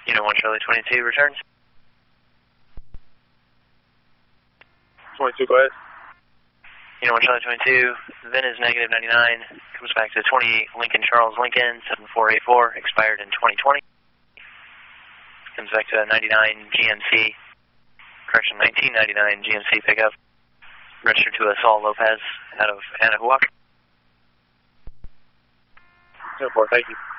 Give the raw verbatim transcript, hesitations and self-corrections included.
Unit one Charlie twenty-two returns. twenty-two, go ahead. Unit one Charlie twenty-two, VIN is negative ninety-nine, comes back to twenty Lincoln Charles Lincoln, seven four eight four, expired in twenty twenty. Comes back to ninety-nine G M C, correction, nineteen ninety-nine G M C pickup, registered to a Saul Lopez out of Anahuac. ten four, thank you.